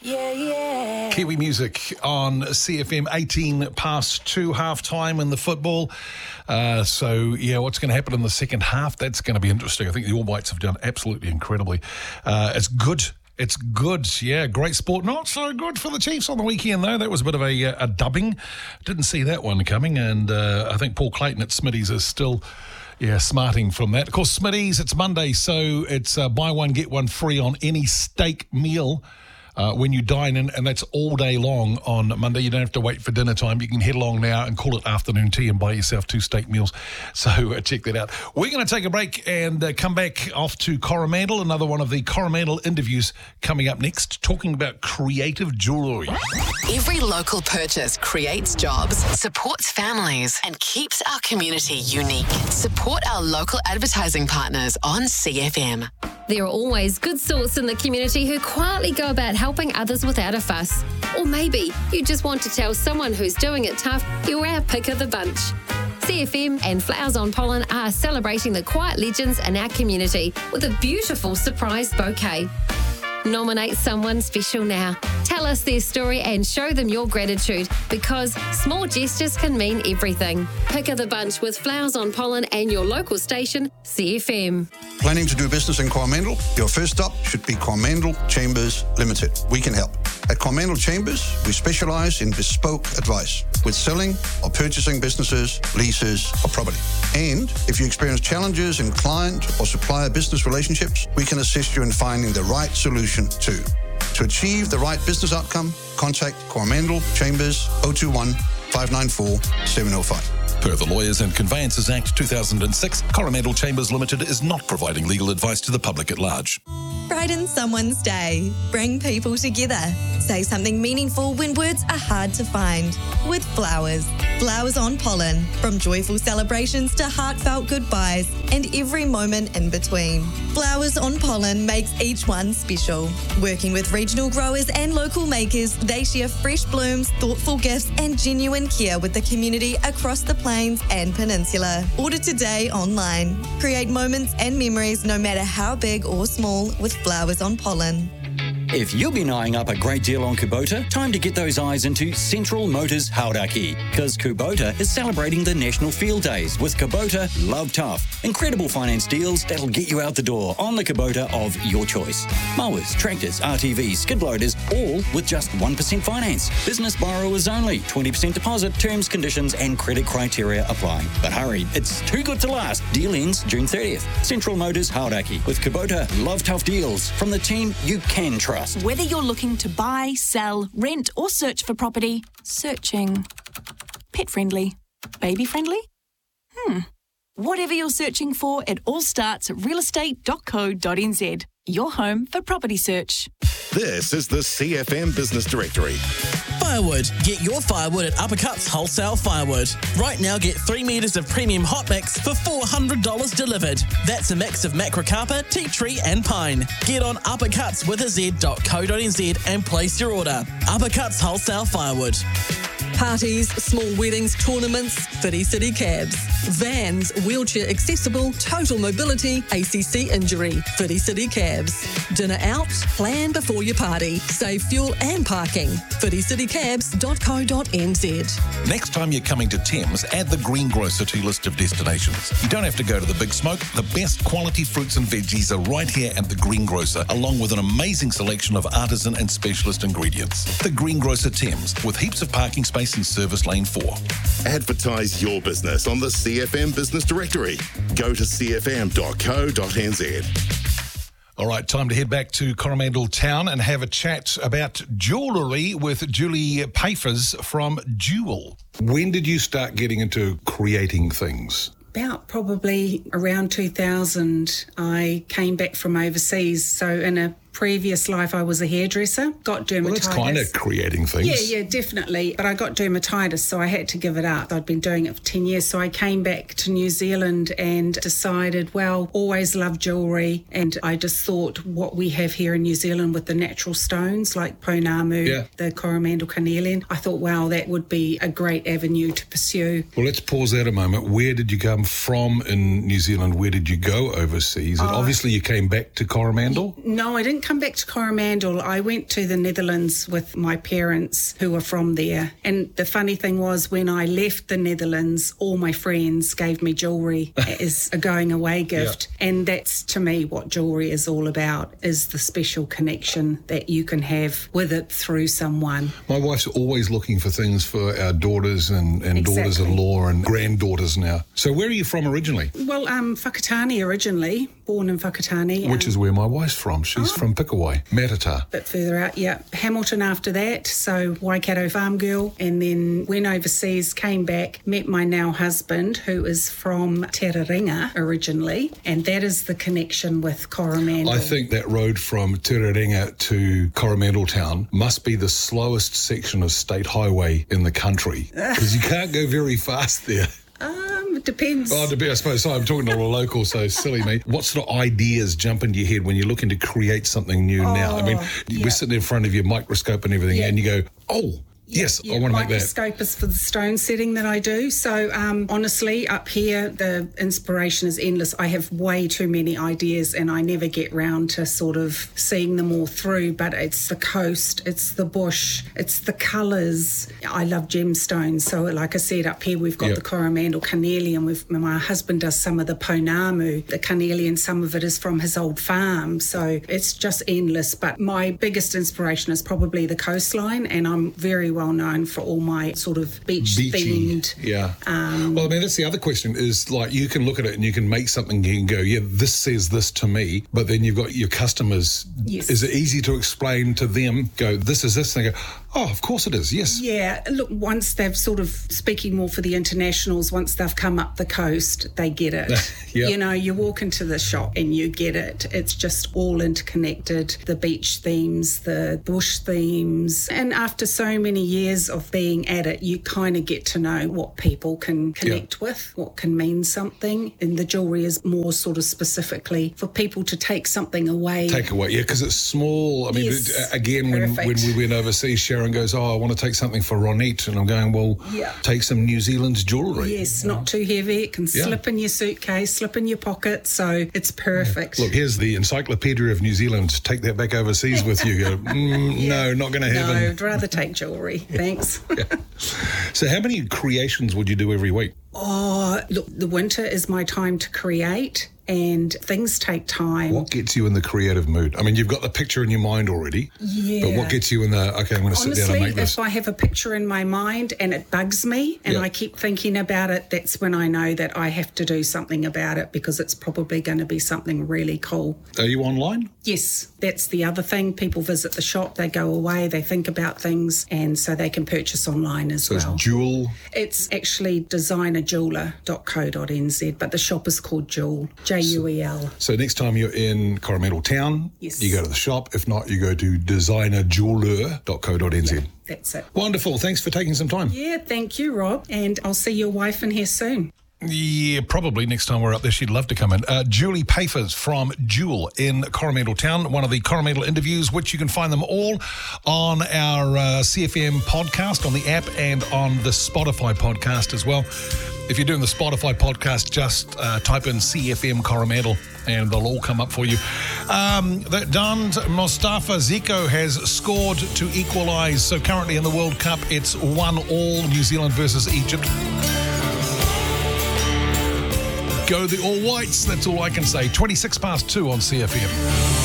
Kiwi music on CFM, 18 past 2, half-time in the football. What's going to happen in the second half? That's going to be interesting. I think the All Whites have done absolutely incredibly. It's good. It's good, yeah, great sport. Not so good for the Chiefs on the weekend, though. That was a bit of a dubbing. Didn't see that one coming, and I think Paul Clayton at Smitty's is still... smarting from that. Of course, Smitty's, it's Monday, so it's buy one, get one free on any steak meal when you dine in, and that's all day long on Monday. You don't have to wait for dinner time. You can head along now and call it afternoon tea and buy yourself 2 steak meals. So check that out. We're going to take a break and come back off to Coromandel, another one of the Coromandel interviews coming up next, talking about creative jewellery. Every local purchase creates jobs, supports families, and keeps our community unique. Support our local advertising partners on CFM. There are always good sorts in the community who quietly go about helping others without a fuss. Or maybe you just want to tell someone who's doing it tough you're our pick of the bunch. CFM and Flowers on Pollen are celebrating the quiet legends in our community with a beautiful surprise bouquet. Nominate someone special now. Tell us their story and show them your gratitude, because small gestures can mean everything. Pick of the bunch with Flowers on Pollen and your local station, CFM. Planning to do business in Coromandel? Your first stop should be Coromandel Chambers Limited. We can help. At Coromandel Chambers, we specialise in bespoke advice with selling or purchasing businesses, leases or property. And if you experience challenges in client or supplier business relationships, we can assist you in finding the right solution too. To achieve the right business outcome, contact Coromandel Chambers 021 594 705. Per the Lawyers and Conveyances Act 2006, Coromandel Chambers Limited is not providing legal advice to the public at large. Brighten someone's day. Bring people together. Say something meaningful when words are hard to find. With flowers. Flowers on Pollen. From joyful celebrations to heartfelt goodbyes and every moment in between. Flowers on Pollen makes each one special. Working with regional growers and local makers, they share fresh blooms, thoughtful gifts and genuine care with the community across the Plains and Peninsula. Order today online. Create moments and memories no matter how big or small with Flowers on Pollen. If you've been eyeing up a great deal on Kubota, time to get those eyes into Central Motors Hauraki, because Kubota is celebrating the National Field Days with Kubota Love Tough. Incredible finance deals that'll get you out the door on the Kubota of your choice. Mowers, tractors, RTVs, skid loaders, all with just 1% finance. Business borrowers only, 20% deposit, terms, conditions and credit criteria apply. But hurry, it's too good to last. Deal ends June 30th. Central Motors Hauraki with Kubota Love Tough deals from the team you can trust. Whether you're looking to buy, sell, rent or search for property, searching. Pet friendly? Baby friendly? Whatever you're searching for, it all starts at realestate.co.nz. Your home for property search. This is the CFM Business Directory. Firewood. Get your firewood at Uppercuts Wholesale Firewood. Right now, get 3 metres of premium hot mix for $400 delivered. That's a mix of macrocarpa, tea tree and pine. Get on uppercuts.co.nz and place your order. Uppercuts Wholesale Firewood. Parties, small weddings, tournaments, Whitty City Cabs. Vans, wheelchair accessible, total mobility, ACC injury, Whitty City Cabs. Dinner out, plan before your party. Save fuel and parking. whittycitycabs.co.nz. Next time you're coming to Thames, add the Greengrocer to your list of destinations. You don't have to go to the big smoke. The best quality fruits and veggies are right here at the Greengrocer, along with an amazing selection of artisan and specialist ingredients. The Greengrocer Thames, with heaps of parking space in Service Lane 4. Advertise your business on the CFM Business Directory. Go to cfm.co.nz. All right, time to head back to Coromandel Town and have a chat about jewellery with Julie Pafers from Jewel. When did you start getting into creating things? About probably around 2000, I came back from overseas. So in a previous life, I was a hairdresser, got dermatitis. Well, that's kind of creating things. Yeah, definitely. But I got dermatitis, so I had to give it up. I'd been doing it for 10 years. So I came back to New Zealand and decided, well, always loved jewellery. And I just thought what we have here in New Zealand with the natural stones like Pounamu, the Coromandel carnelian, I thought, wow, that would be a great avenue to pursue. Well, let's pause that a moment. Where did you come from in New Zealand? Where did you go overseas? And obviously you came back to Coromandel? No, I didn't didn't come back to Coromandel. I went to the Netherlands with my parents who were from there. And the funny thing was, when I left the Netherlands, all my friends gave me jewellery as a going away gift. Yeah. And that's, to me, what jewellery is all about, is the special connection that you can have with it through someone. My wife's always looking for things for our daughters and Exactly. daughters-in-law and granddaughters now. So where are you from originally? Well, Whakatane originally, born in Whakatane. Which is where my wife's from. She's from Pikawai, Matata. A bit further out, yeah. Hamilton after that, so Waikato farm girl, and then went overseas, came back, met my now husband, who is from Terarenga originally, and that is the connection with Coromandel. I think that road from Terarenga to Coromandel town must be the slowest section of state highway in the country, because you can't go very fast there. It depends. Oh, I suppose so. I'm talking to a local, so silly me. What sort of ideas jump into your head when you're looking to create something new now? I mean, we're sitting in front of your microscope and everything, and you go, oh, yes, I want to make that. Microscope is for the stone setting that I do. So honestly, up here, the inspiration is endless. I have way too many ideas and I never get round to sort of seeing them all through. But it's the coast, it's the bush, it's the colours. I love gemstones. So like I said, up here we've got the Coromandel carnelian. My husband does some of the Pounamu. The carnelian, some of it is from his old farm. So it's just endless. But my biggest inspiration is probably the coastline, and I'm very well known for all my sort of beach-themed. Yeah. Well, I mean, that's the other question is, like, you can look at it and you can make something and you can go, yeah, this says this to me, but then you've got your customers. Yes. Is it easy to explain to them, go, this is this? And they go, oh, of course it is, yes. Yeah, look, once they've sort of, speaking more for the internationals, once they've come up the coast, they get it. Yep. You know, you walk into the shop and you get it. It's just all interconnected. The beach themes, the bush themes. And after so many years of being at it, you kind of get to know what people can connect with, what can mean something. And the jewellery is more sort of specifically for people to take something away. Take away, yeah, because it's small. I mean, again, when we went overseas, Sharon goes, oh, I want to take something for Ronette. And I'm going, well, take some New Zealand's jewellery. Yes, not too heavy. It can slip in your suitcase, slip in your pocket. So it's perfect. Look, here's the Encyclopedia of New Zealand. Take that back overseas with you. Go, no, not going to happen. No, I'd rather take jewellery. Thanks. So how many creations would you do every week? Oh, look, the winter is my time to create. And things take time. What gets you in the creative mood? I mean, you've got the picture in your mind already. Yeah. But what gets you in the, okay, I'm going to sit down and make this? If I have a picture in my mind and it bugs me and I keep thinking about it, that's when I know that I have to do something about it, because it's probably going to be something really cool. Are you online? Yes, that's the other thing. People visit the shop, they go away, they think about things, and so they can purchase online as well. So it's Jewel? It's actually designerjeweler.co.nz, but the shop is called Jewel, J-U-E-L. So next time you're in Coromandel town, yes, you go to the shop. If not, you go to designerjeweler.co.nz. Yeah, that's it. Wonderful. Thanks for taking some time. Yeah, thank you, Rob. And I'll see your wife in here soon. Yeah, probably next time we're up there, she'd love to come in. Julie Pafers from Jewel in Coromandel Town, one of the Coromandel interviews, which you can find them all on our CFM podcast, on the app and on the Spotify podcast as well. If you're doing the Spotify podcast, just type in CFM Coromandel and they'll all come up for you. Dan Mostafa Zeko has scored to equalise. So currently in the World Cup, it's 1-1, New Zealand versus Egypt. Go the All Whites, that's all I can say. 2 on CFM.